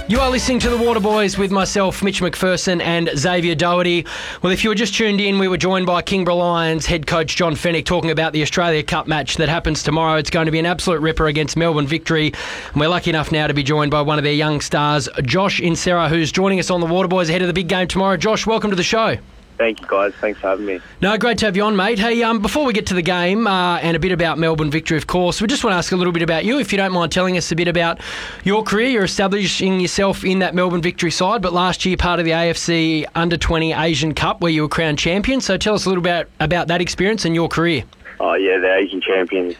You are listening to The Waterboys with myself, Mitch McPherson and Xavier Doherty. Well, if you were just tuned in, we were joined by Kingborough Lions head coach John Fennick talking about the Australia Cup match that happens tomorrow. It's going to be an absolute ripper against Melbourne Victory. And we're lucky enough now to be joined by one of their young stars, Josh Insera, who's joining us on The Waterboys ahead of the big game tomorrow. Josh, welcome to the show. Thank you, guys. Thanks for having me. No, great to have you on, mate. Hey, before we get to the game and a bit about Melbourne Victory, of course, we just want to ask a little bit about you, if you don't mind telling us a bit about your career. You're establishing yourself in that Melbourne Victory side, but last year part of the AFC Under-20 Asian Cup where you were crowned champion. So tell us a little bit about that experience and your career. Oh, yeah, the Asian champions.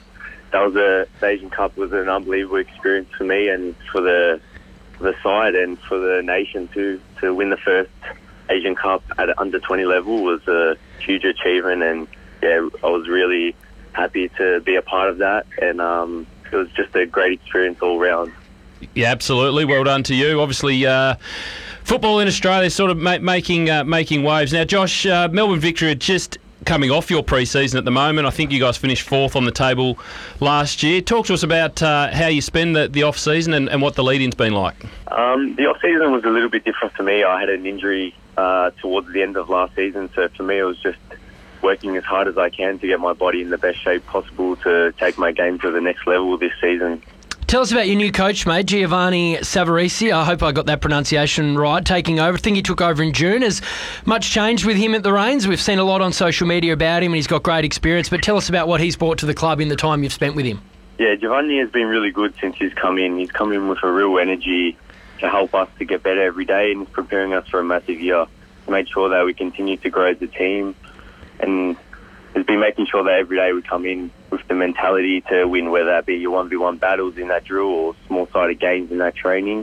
The Asian Cup was an unbelievable experience for me and for the side and for the nation too. To win the first Asian Cup at under-20 level was a huge achievement, and yeah, I was really happy to be a part of that, and it was just a great experience all round. Yeah, absolutely. Well done to you. Obviously, football in Australia is sort of making waves. Now, Josh, Melbourne Victory are just coming off your pre-season at the moment. I think you guys finished fourth on the table last year. Talk to us about how you spend the off-season and what the lead-in's been like. The off-season was a little bit different for me. I had an injury towards the end of last season, so for me it was just working as hard as I can to get my body in the best shape possible to take my game to the next level this season. Tell us about your new coach, mate, Giovanni Savarese. I hope I got that pronunciation right, taking over. I think he took over in June. Has much changed with him at the reins? We've seen a lot on social media about him and he's got great experience, but tell us about what he's brought to the club in the time you've spent with him. Yeah, Giovanni has been really good since he's come in. He's come in with a real energy to help us to get better every day, and he's preparing us for a massive year to make sure that we continue to grow as a team, and has been making sure that every day we come in with the mentality to win, whether that be your 1v1 battles in that drill or small-sided games in that training.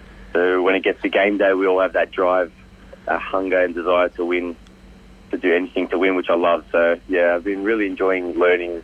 So when it gets to game day, we all have that drive, that hunger and desire to win, to do anything to win, which I love. So yeah, I've been really enjoying learning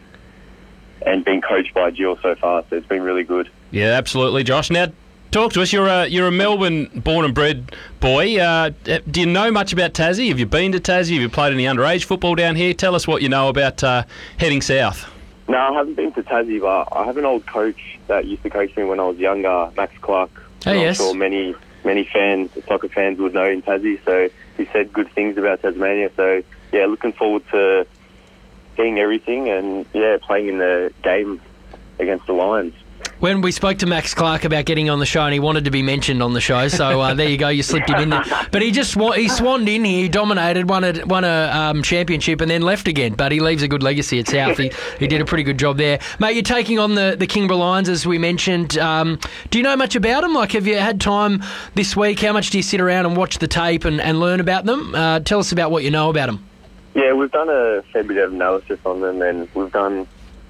and being coached by Jill so far, so it's been really good. Yeah, absolutely, Josh. Now, talk to us. You're a Melbourne born and bred boy. Do you know much about Tassie? Have you been to Tassie? Have you played any underage football down here? Tell us what you know about heading south. No, I haven't been to Tassie, but I have an old coach that used to coach me when I was younger, Max Clark. Oh, yes. I'm sure many fans, soccer fans, would know in Tassie. So he said good things about Tasmania. So yeah, looking forward to seeing everything and yeah, playing in the game against the Lions. When we spoke to Max Clark about getting on the show, and he wanted to be mentioned on the show, so there you go, you slipped him in there. But he just he swanned in here, he dominated, won a championship, and then left again. But he leaves a good legacy at South. He did a pretty good job there, mate. You're taking on the Kingborough Lions, as we mentioned. Do you know much about them? Like, have you had time this week? How much do you sit around and watch the tape and learn about them? Tell us about what you know about them. Yeah, we've done a fair bit of analysis on them, and we've done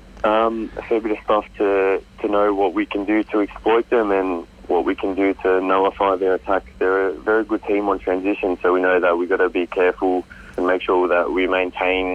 a fair bit of stuff to know what we can do to exploit them and what we can do to nullify their attack. They're a very good team on transition, so we know that we've got to be careful and make sure that we maintain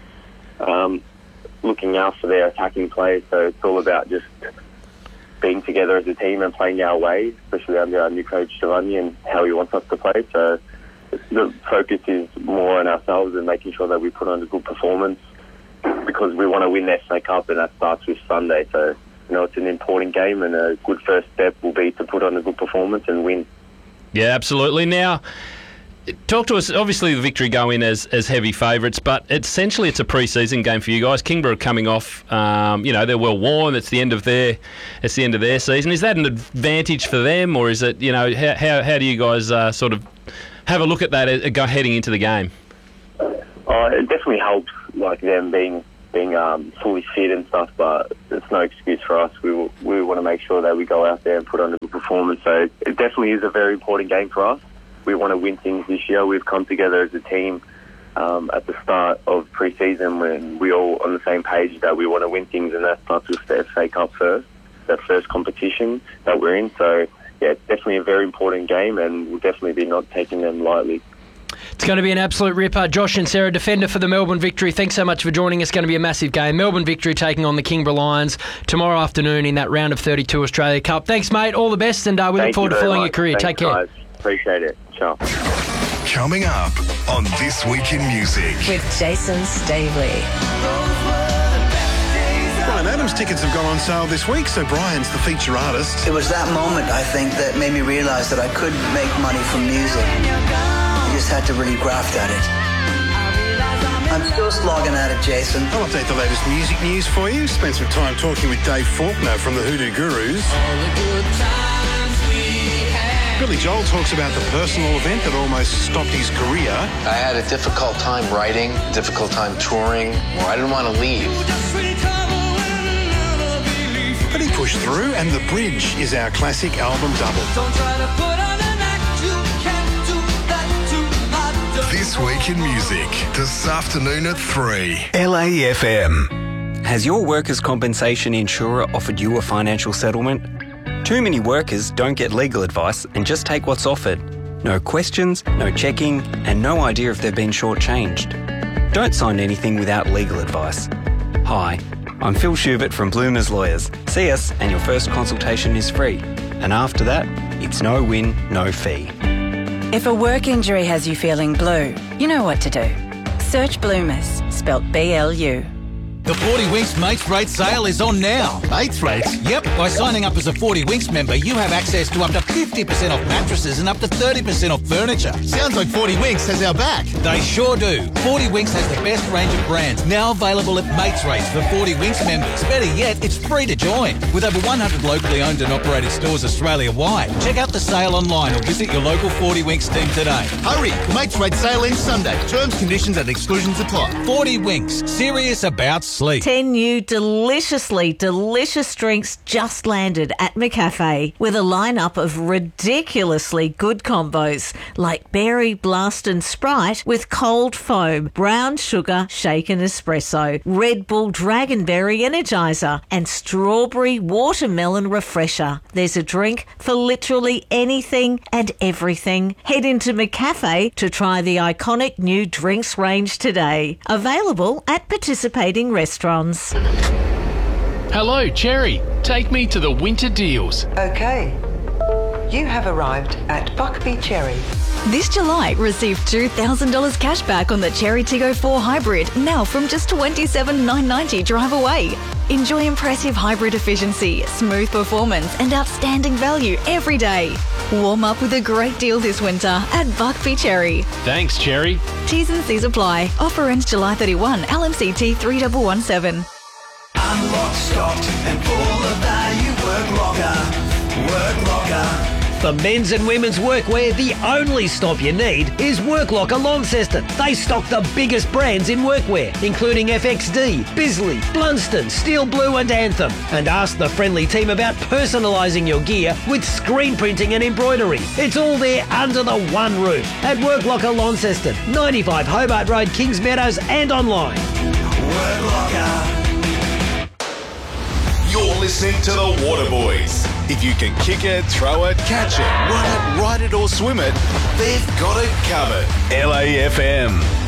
looking out for their attacking play. So it's all about just being together as a team and playing our way, especially under our new coach Giovanni and how he wants us to play. So the focus is more on ourselves and making sure that we put on a good performance, because we want to win the FA Cup, and that starts with Sunday. So, you know, it's an important game, and a good first step will be to put on a good performance and win. Yeah, absolutely. Now, talk to us. Obviously, the Victory go in as heavy favourites, but essentially it's a pre-season game for you guys. Kingborough are coming off, they're well worn. It's the end of their season. Is that an advantage for them, or is it, how do you guys sort of have a look at that heading into the game? It definitely helps, like them being fully fit and stuff, but it's no excuse for us. We want to make sure that we go out there and put on a good performance. So it definitely is a very important game for us. We want to win things this year. We've come together as a team at the start of pre-season when we all on the same page that we want to win things, and that starts with the FA Cup first, that first competition that we're in. So yeah, it's definitely a very important game, and we'll definitely be not taking them lightly. It's going to be an absolute ripper. Josh Insera, defender for the Melbourne Victory, thanks so much for joining us. It's going to be a massive game. Melbourne Victory taking on the Kingborough Lions tomorrow afternoon in that round of 32 Australia Cup. Thanks, mate. All the best, and we look forward to following your career. Thanks, take care. Guys. Appreciate it. Ciao. Coming up on This Week in Music with Jason Stavely. Right, Adams tickets have gone on sale this week, so Brian's the feature artist. It was that moment, I think, that made me realise that I could make money from music. I just had to really graft at it. I'm still slogging at it, Jason. I'll update the latest music news for you. Spent some time talking with Dave Faulkner from the Hoodoo Gurus. Billy Joel talks about the personal event that almost stopped his career. I had a difficult time writing, difficult time touring. I didn't want to leave. But he pushed through, and The Bridge is our classic album double. This Week in Music, this afternoon at 3. LAFM. Has your workers' compensation insurer offered you a financial settlement? Too many workers don't get legal advice and just take what's offered. No questions, no checking, and no idea if they've been shortchanged. Don't sign anything without legal advice. Hi, I'm Phil Schubert from Bloomers Lawyers. See us and your first consultation is free. And after that, it's no win, no fee. If a work injury has you feeling blue, you know what to do. Search Bloomers, spelt B-L-U. The 40 Winks Mates Rate sale is on now. Mates Rates? Yep, by signing up as a 40 Winks member, you have access to up to 50% off mattresses and up to 30% off furniture. Sounds like 40 Winks has our back. They sure do. 40 Winks has the best range of brands, now available at Mates Rates for 40 Winks members. Better yet, it's free to join. With over 100 locally owned and operated stores Australia-wide. Check out the sale online or visit your local 40 Winks team today. Hurry, Mates Rate sale ends Sunday. Terms, conditions and exclusions apply. 40 Winks, serious about sleep. 10 new deliciously delicious drinks just landed at McCafe with a lineup of ridiculously good combos like Berry Blast and Sprite with cold foam, brown sugar shaken espresso, Red Bull Dragonberry Energizer and Strawberry Watermelon Refresher. There's a drink for literally anything and everything. Head into McCafe to try the iconic new drinks range today. Available at participating restaurants. Hello, Cherry. Take me to the winter deals. Okay. You have arrived at Buckby Cherry. This July, receive $2,000 cash back on the Cherry Tiggo 4 Hybrid, now from just $27,990 drive away. Enjoy impressive hybrid efficiency, smooth performance and outstanding value every day. Warm up with a great deal this winter at Buckby Cherry. Thanks, Cherry. T's and C's apply. Offer ends July 31. LMCT 3117. Unlock, stocked and full of value. Work longer. Work longer. For men's and women's workwear, the only stop you need is Work Locker Launceston. They stock the biggest brands in workwear, including FXD, Bisley, Blunston, Steel Blue and Anthem. And ask the friendly team about personalising your gear with screen printing and embroidery. It's all there under the one roof at Work Locker Launceston, 95 Hobart Road, Kings Meadows and online. Work Locker. You're listening to the Waterboys. If you can kick it, throw it, catch it, run it, ride it or swim it, they've got it covered. LAFM.